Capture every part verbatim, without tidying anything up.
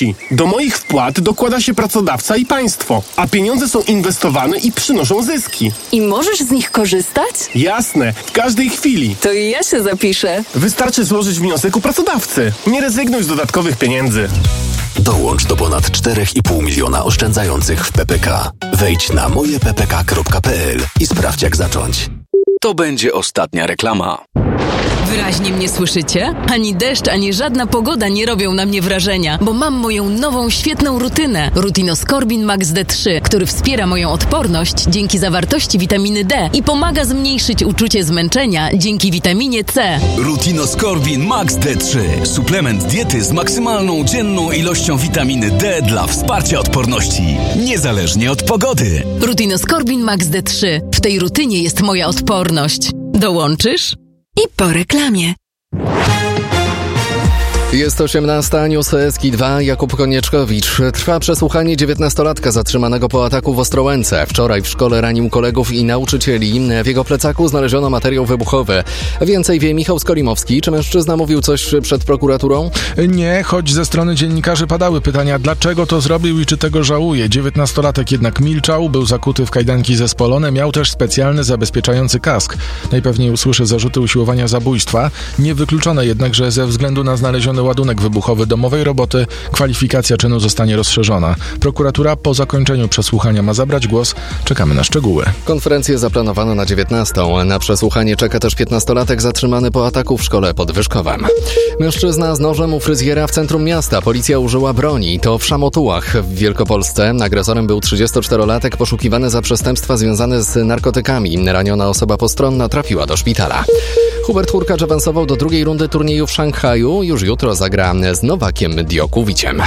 płatności. Do moich wpłat dokłada się pracodawca i państwo, a pieniądze są inwestowane i przynoszą zyski. I możesz z nich korzystać? Jasne, w każdej chwili. To i ja się zapiszę. Wystarczy złożyć wniosek u pracodawcy. Nie rezygnuj z dodatkowych pieniędzy. Dołącz do ponad cztery i pół miliona oszczędzających w P P K. Wejdź na moje p p k kropka p l i sprawdź, jak zacząć. To będzie ostatnia reklama. Wyraźnie mnie słyszycie? Ani deszcz, ani żadna pogoda nie robią na mnie wrażenia, bo mam moją nową, świetną rutynę. Rutinoskorbin Max D trzy, który wspiera moją odporność dzięki zawartości witaminy D i pomaga zmniejszyć uczucie zmęczenia dzięki witaminie C. Rutinoskorbin Max D trzy. Suplement diety z maksymalną dzienną ilością witaminy D dla wsparcia odporności, niezależnie od pogody. Rutinoskorbin Max D trzy. W tej rutynie jest moja odporność. Dołączysz? I po reklamie. Jest osiemnasta, news S K I dwa, Jakub Konieczkowicz. Trwa przesłuchanie dziewiętnastolatka zatrzymanego po ataku w Ostrołęce. Wczoraj w szkole ranił kolegów i nauczycieli. W jego plecaku znaleziono materiał wybuchowy. Więcej wie Michał Skolimowski. Czy mężczyzna mówił coś przed prokuraturą? Nie, choć ze strony dziennikarzy padały pytania, dlaczego to zrobił i czy tego żałuje. dziewiętnastolatek jednak milczał, był zakuty w kajdanki zespolone, miał też specjalny zabezpieczający kask. Najpewniej usłyszy zarzuty usiłowania zabójstwa. Niewykluczone jednak, że ze względu na znaleziony ładunek wybuchowy domowej roboty kwalifikacja czynu zostanie rozszerzona. Prokuratura po zakończeniu przesłuchania ma zabrać głos. Czekamy na szczegóły. Konferencję zaplanowano na dziewiętnastą. Na przesłuchanie czeka też piętnastolatek zatrzymany po ataku w szkole pod Wyszkowem. Mężczyzna z nożem u fryzjera w centrum miasta. Policja użyła broni. To w Szamotułach w Wielkopolsce. Agresorem był trzydziestoczterolatek poszukiwany za przestępstwa związane z narkotykami. Raniona osoba postronna trafiła do szpitala. Hubert Hurkacz awansował do drugiej rundy turnieju w Szanghaju. Już jutro zagra z Nowakiem Djokoviciem.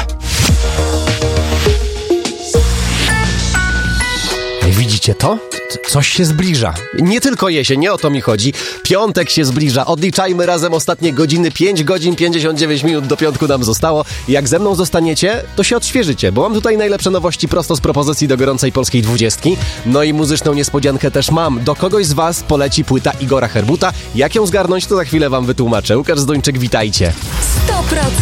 Widzicie to? Coś się zbliża. Nie tylko jesień, nie o to mi chodzi. Piątek się zbliża. Odliczajmy razem ostatnie godziny. pięć godzin pięćdziesiąt dziewięć minut do piątku nam zostało. Jak ze mną zostaniecie, to się odświeżycie, bo mam tutaj najlepsze nowości prosto z propozycji do gorącej polskiej dwudziestki. No i muzyczną niespodziankę też mam. Do kogoś z was poleci płyta Igora Herbuta. Jak ją zgarnąć, to za chwilę wam wytłumaczę. Łukasz Zdończyk, witajcie. sto procent